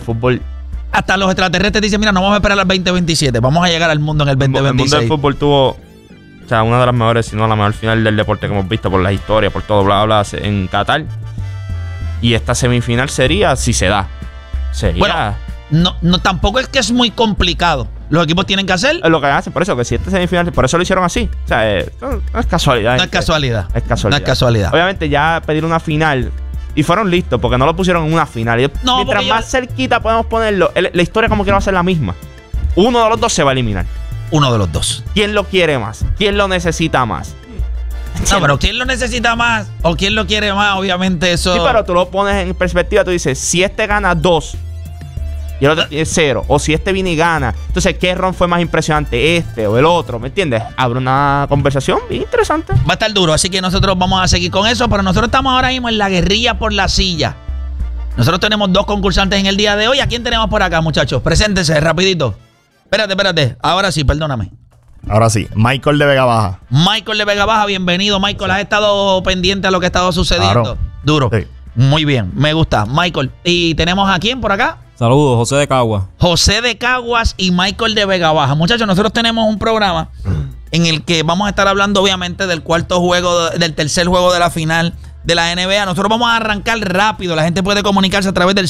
fútbol... Hasta los extraterrestres dicen, mira, no vamos a esperar al 2027, vamos a llegar al mundo en el 2026. El mundo del fútbol tuvo, o sea, una de las mejores, si no la mejor final del deporte que hemos visto por la historia, por todo, bla, bla, bla, en Qatar. Y esta semifinal sería, si se da, sería... Bueno, no, tampoco es que es muy complicado. Los equipos tienen que hacer lo que hacen, por eso, que si esta semifinal, por eso lo hicieron así. O sea, no es casualidad. No es casualidad. Es casualidad. No es casualidad. Obviamente ya pedir una final... Y fueron listos porque no lo pusieron en una final. Mientras más cerquita podemos ponerlo, la historia como que va a ser la misma. Uno de los dos se va a eliminar. Uno de los dos. ¿Quién lo quiere más? ¿Quién lo necesita más? No, pero ¿quién lo necesita más? ¿O quién lo quiere más? Obviamente eso... Sí, pero tú lo pones en perspectiva. Tú dices, si este gana 2 y el otro tiene 0, o si este viene y gana, entonces, ¿qué ron fue más impresionante? Este o el otro, ¿me entiendes? Abre una conversación bien interesante. Va a estar duro, así que nosotros vamos a seguir con eso, pero nosotros estamos ahora mismo en la guerrilla por la silla. Nosotros tenemos 2 concursantes en el día de hoy. ¿A quién tenemos por acá, muchachos? Preséntense, rapidito. Espérate. Ahora sí, perdóname. Ahora sí, Michael de Vega Baja. Michael de Vega Baja, bienvenido, Michael. ¿Has estado pendiente a lo que ha estado sucediendo? Claro. Duro. Sí. Muy bien, me gusta. Michael, ¿y tenemos a quién por acá? Saludos, José de Caguas. José de Caguas y Michael de Vega Baja. Muchachos, nosotros tenemos un programa en el que vamos a estar hablando, obviamente, del del tercer juego de la final de la NBA. Nosotros vamos a arrancar rápido. La gente puede comunicarse a través del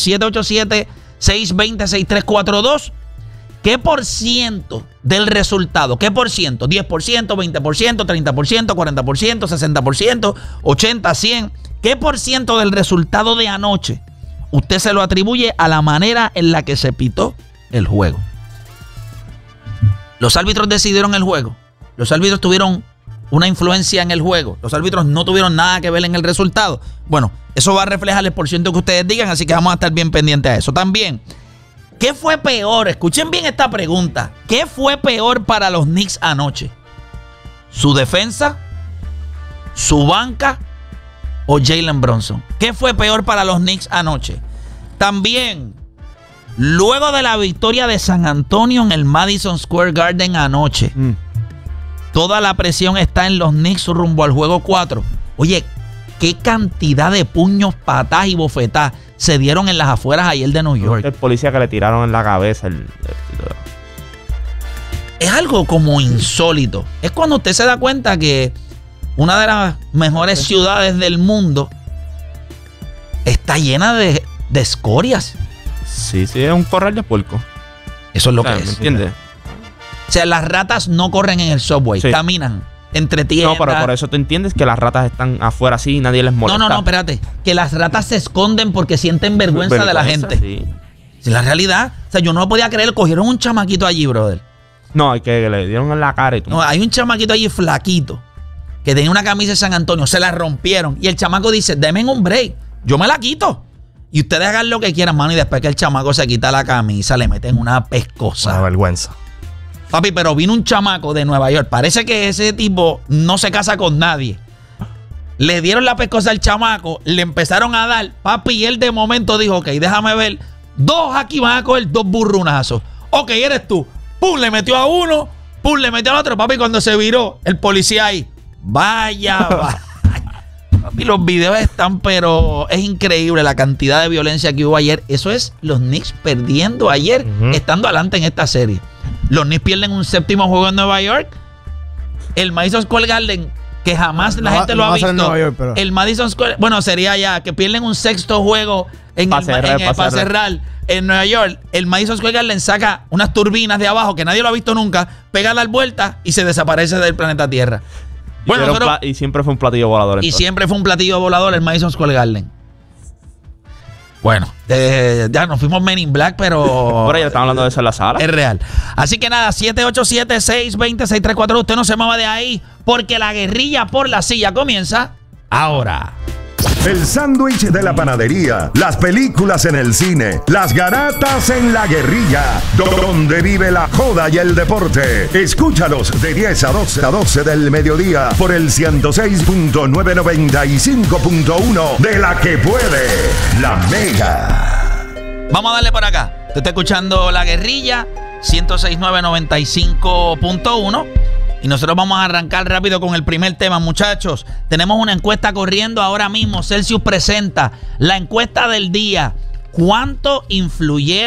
787-620-6342. ¿Qué por ciento del resultado? ¿Qué por ciento? ¿10%, 20%, 30%, 40%, 60%, 80%, 100%? ¿Qué por ciento del resultado de anoche usted se lo atribuye a la manera en la que se pitó el juego? Los árbitros decidieron el juego. Los árbitros tuvieron una influencia en el juego. Los árbitros no tuvieron nada que ver en el resultado. Bueno, eso va a reflejar el porciento que ustedes digan, así que vamos a estar bien pendientes a eso. También, ¿qué fue peor? Escuchen bien esta pregunta. ¿Qué fue peor para los Knicks anoche? ¿Su defensa? ¿Su banca? ¿O Jalen Brunson? ¿Qué fue peor para los Knicks anoche? También, luego de la victoria de San Antonio en el Madison Square Garden anoche, toda la presión está en los Knicks rumbo al juego 4. Oye, qué cantidad de puños, patadas y bofetadas se dieron en las afueras ayer de New York. El policía que le tiraron en la cabeza. Es algo como insólito. Es cuando usted se da cuenta que una de las mejores ciudades del mundo está llena de escorias. Sí, es un corral de puerco. Eso es lo que ¿me es. entiendes? O sea, las ratas no corren en el subway, caminan entre tiendas. No, pero por eso tú entiendes que las ratas están afuera así y nadie les molesta. No, espérate. Que las ratas se esconden porque sienten vergüenza de la gente. Sí. Si la realidad, o sea, yo no lo podía creer, cogieron un chamaquito allí, brother. No, hay que le dieron en la cara y todo. No, hay un chamaquito allí flaquito que tenía una camisa de San Antonio, se la rompieron y el chamaco dice, denme un break, yo me la quito. Y ustedes hagan lo que quieran, mano, y después que el chamaco se quita la camisa, le meten una pescosa. Una vergüenza. Papi, pero vino un chamaco de Nueva York. Parece que ese tipo no se casa con nadie. Le dieron la pescosa al chamaco, le empezaron a dar, papi, y él de momento dijo, ok, déjame ver, 2 aquí van a coger 2 burrunazos. Ok, eres tú. Pum, le metió a uno, pum, le metió al otro. Papi, cuando se viró, el policía ahí, vaya. Papi, los videos están, pero es increíble la cantidad de violencia que hubo ayer. Eso es los Knicks perdiendo ayer, estando adelante en esta serie. Los Knicks pierden un 7º juego en Nueva York. El Madison Square Garden, que jamás la gente lo ha visto. York, pero... El Madison Square, bueno, sería ya que pierden un 6º juego para cerrar en Nueva York. El Madison Square Garden saca unas turbinas de abajo que nadie lo ha visto nunca, pega la vuelta y se desaparece del planeta Tierra. Bueno, y siempre fue un platillo volador. Y siempre fue un platillo volador el Madison Square Garden. Bueno, ya nos fuimos Men in Black, pero... Por ahí estamos hablando de eso en la sala. Es real. Así que nada, 787-620-6342. Usted no se mueva de ahí, porque la guerrilla por la silla comienza ahora. El sándwich de la panadería, las películas en el cine, las garatas en la guerrilla, donde vive la joda y el deporte. Escúchalos de 10 a 12 del mediodía por el 106.995.1 de la que puede, la Mega. Vamos a darle por acá. Usted está escuchando La Guerrilla, 106.995.1. Y nosotros vamos a arrancar rápido con el primer tema, muchachos. Tenemos una encuesta corriendo ahora mismo. Celsius presenta la encuesta del día. ¿Cuánto influyeron